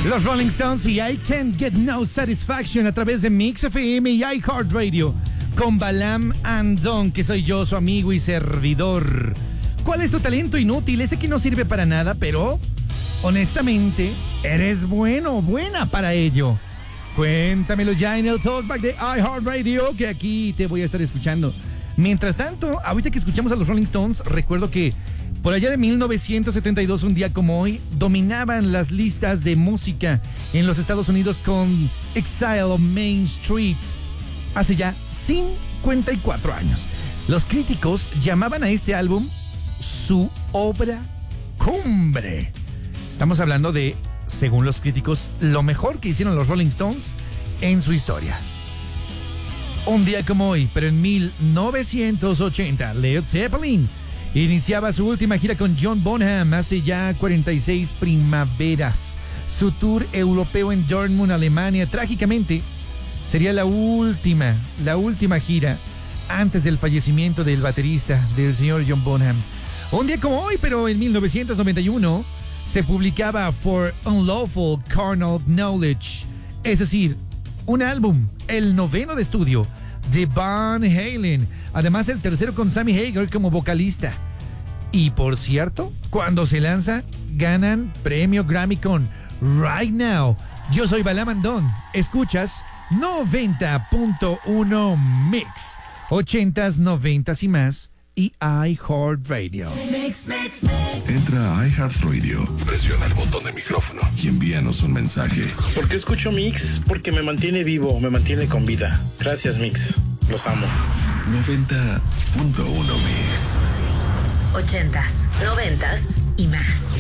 Los Rolling Stones y I Can't Get No Satisfaction a través de Mix FM y iHeartRadio con Balam Andón, que soy yo, su amigo y servidor. ¿Cuál es tu talento inútil? Ese que no sirve para nada, pero honestamente eres bueno o buena para ello. Cuéntamelo ya en el Talkback de iHeartRadio, que aquí te voy a estar escuchando. Mientras tanto, ahorita que escuchamos a los Rolling Stones, recuerdo que por allá de 1972, un día como hoy, dominaban las listas de música en los Estados Unidos con Exile on Main Street. Hace ya 54 años. Los críticos llamaban a este álbum su obra cumbre. Estamos hablando de, según los críticos, lo mejor que hicieron los Rolling Stones en su historia. Un día como hoy, pero en 1980, Led Zeppelin iniciaba su última gira con John Bonham hace ya 46 primaveras. Su tour europeo en Dortmund, Alemania, trágicamente, sería la última gira antes del fallecimiento del baterista, del señor John Bonham. Un día como hoy, pero en 1991, se publicaba For Unlawful Carnal Knowledge, es decir, un álbum, el 9º de estudio de Van Halen, además el tercero con Sammy Hagar como vocalista. Y por cierto, cuando se lanza, ganan premio Grammy con Right Now. Yo soy Balam Andón, escuchas 90.1 Mix, 80s, 90s y más, y iHeartRadio. Entra a iHeartRadio, presiona el botón de micrófono y envíanos un mensaje. ¿Por qué escucho Mix? Porque me mantiene vivo, me mantiene con vida. Gracias, Mix. Los amo. 90.1 Mix. 80s, 90s y más.